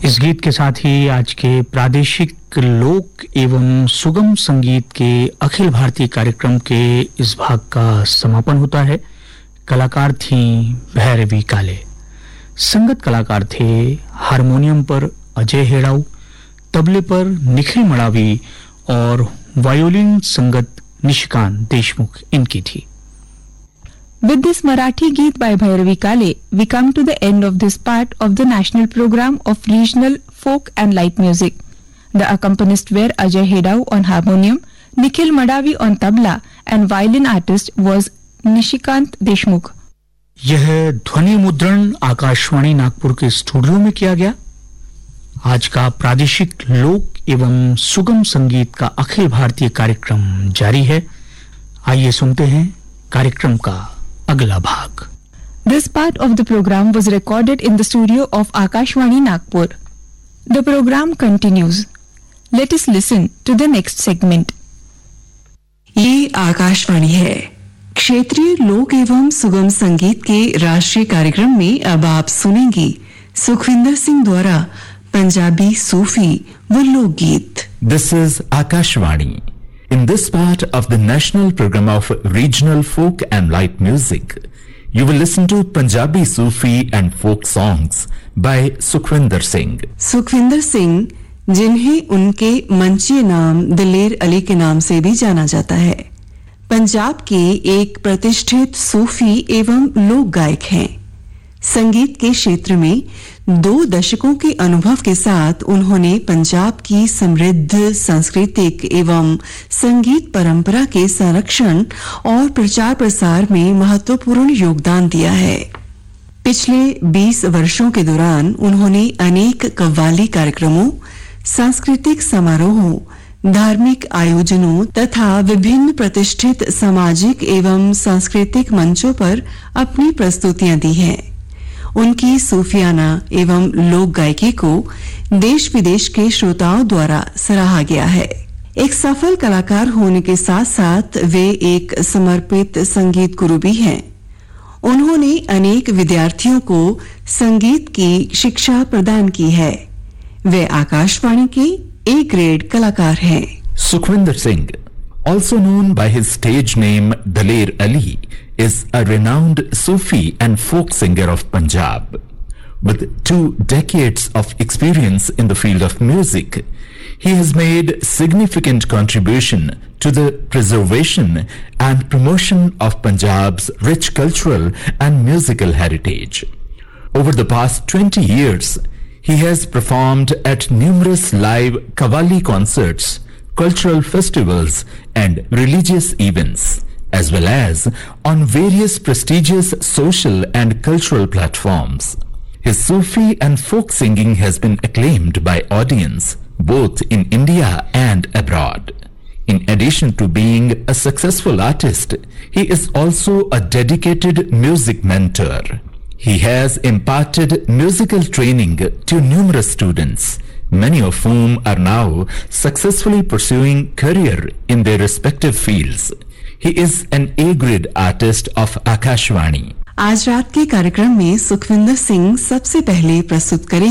इस गीत के साथ ही आज के प्रादेशिक लोक एवं सुगम संगीत के अखिल भारतीय कार्यक्रम के इस भाग का समापन होता है। कलाकार थी भैरवी काले, संगत कलाकार थे हारमोनियम पर अजय हेड़ाऊ, तबले पर निखिल मड़ावी और वायोलिन संगत निशिकांत देशमुख इनकी थी। With this Marathi Geet by Bhairavi Kale, we come to the end of this part of the national program of regional folk and light music. The accompanist were Ajay Hedau on harmonium, Nikhil Madavi on tabla, and violin artist was Nishikant Deshmukh. यह ध्वनि मुद्रण आकाशवाणी नागपुर के studio में किया गया। आज का प्रादेशिक लोक एवं सुगम संगीत का अखिल भारतीय कार्यक्रम जारी है। आइए सुनते हैं कार्यक्रम का अगला भाग। This part of the program was recorded in the studio of Akashvani Nagpur. The program continues. Let us listen to the next segment. ये आकाशवाणी है। क्षेत्रीय लोक एवं सुगम संगीत के राष्ट्रीय कार्यक्रम में अब आप सुनेंगी सुखविंदर सिंह द्वारा पंजाबी सूफी व लोकगीत। This is Akashvani. In this part of the national program of regional folk and light music, you will listen to Punjabi Sufi and folk songs by Sukhwinder Singh. Sukhvinder Singh, जिन्हें उनके मंचीय नाम दलेर अली के नाम से भी जाना जाता है, पंजाब के एक प्रतिष्ठित सूफी एवं लोक गायक हैं। संगीत के क्षेत्र में 2 दशकों के अनुभव के साथ उन्होंने पंजाब की समृद्ध सांस्कृतिक एवं संगीत परंपरा के संरक्षण और प्रचार प्रसार में महत्वपूर्ण योगदान दिया है। पिछले 20 वर्षों के दौरान उन्होंने अनेक कव्वाली कार्यक्रमों, सांस्कृतिक समारोहों, धार्मिक आयोजनों तथा विभिन्न प्रतिष्ठित सामाजिक एवं सांस्कृतिक मंचों पर अपनी प्रस्तुतियां दी हैं। उनकी सूफियाना एवं लोक गायकी को देश विदेश के श्रोताओं द्वारा सराहा गया है। एक सफल कलाकार होने के साथ साथ वे एक समर्पित संगीत गुरु भी हैं। उन्होंने अनेक विद्यार्थियों को संगीत की शिक्षा प्रदान की है। वे आकाशवाणी के A ग्रेड कलाकार हैं। Sukhwinder Singh, also known by his stage name Daler Ali, is a renowned Sufi and folk singer of Punjab. With 2 decades of experience in the field of music, he has made significant contribution to the preservation and promotion of Punjab's rich cultural and musical heritage. Over the past 20 years, he has performed at numerous live Qawwali concerts, cultural festivals and religious events, as well as on various prestigious social and cultural platforms. His Sufi and folk singing has been acclaimed by audience both in India and abroad. In addition to being a successful artist, he is also a dedicated music mentor. He has imparted musical training to numerous students, many of whom are now successfully pursuing career in their respective fields. He is an A-grade artist of Akashvani. आज रात के कार्यक्रम में सुखविंदर सिंह सबसे पहले प्रस्तुत करेंगे